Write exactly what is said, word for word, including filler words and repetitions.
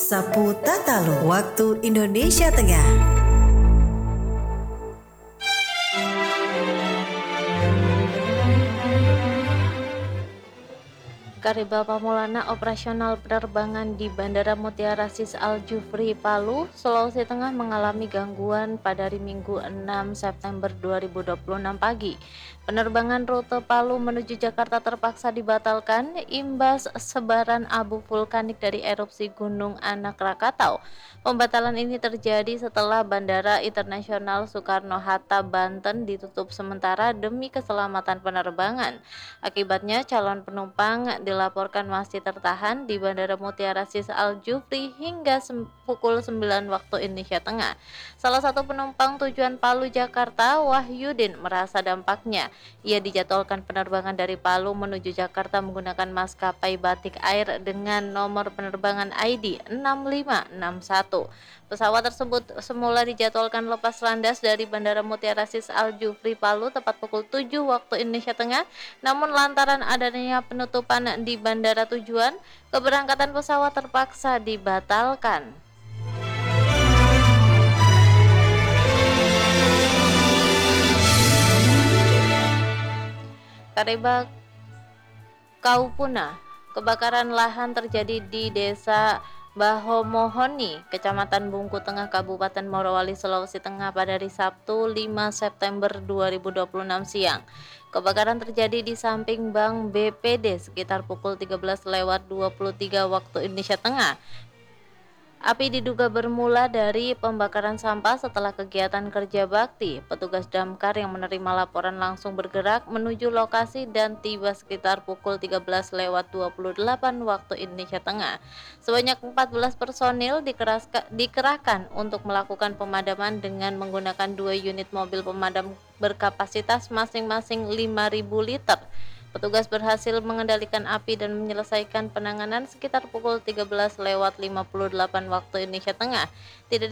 Sapu Tatalo, waktu Indonesia Tengah. Karibal Pamulana operasional penerbangan di Bandara Mutiara Sis Al Jufri, Palu, Sulawesi Tengah mengalami gangguan pada hari Minggu enam September dua ribu dua puluh enam pagi. Penerbangan rute Palu menuju Jakarta terpaksa dibatalkan imbas sebaran abu vulkanik dari erupsi Gunung Anak Rakatau. Pembatalan ini terjadi setelah Bandara Internasional Soekarno-Hatta, Banten ditutup sementara demi keselamatan penerbangan. Akibatnya calon penumpang dilaporkan masih tertahan di Bandara Mutiara Sis Al Jufri hingga sem- pukul sembilan waktu Indonesia Tengah. Salah satu penumpang tujuan Palu Jakarta, Wahyudin, merasa dampaknya. Ia dijadwalkan penerbangan dari Palu menuju Jakarta menggunakan maskapai Batik Air dengan nomor penerbangan I D enam lima enam satu. Pesawat tersebut semula dijadwalkan lepas landas dari Bandara Mutiara Sis Al Jufri Palu tepat pukul tujuh waktu Indonesia Tengah. Namun lantaran adanya penutupan di bandara tujuan, keberangkatan pesawat terpaksa dibatalkan. Karibal Kaupuna, kebakaran lahan terjadi di Desa Bahomohoni, Kecamatan Bungku Tengah, Kabupaten Morowali, Sulawesi Tengah pada hari Sabtu lima September dua ribu dua puluh enam siang. Kebakaran terjadi di samping Bank B P D sekitar pukul tiga belas lewat dua puluh tiga waktu Indonesia Tengah. Api diduga bermula dari pembakaran sampah setelah kegiatan kerja bakti. Petugas damkar yang menerima laporan langsung bergerak menuju lokasi dan tiba sekitar pukul tiga belas lewat dua puluh delapan waktu Indonesia Tengah. Sebanyak empat belas personil dikeraska, dikerahkan untuk melakukan pemadaman dengan menggunakan dua unit mobil pemadam berkapasitas masing-masing lima ribu liter. Petugas berhasil mengendalikan api dan menyelesaikan penanganan sekitar pukul tiga belas lewat lima puluh delapan waktu Indonesia Tengah. Tidak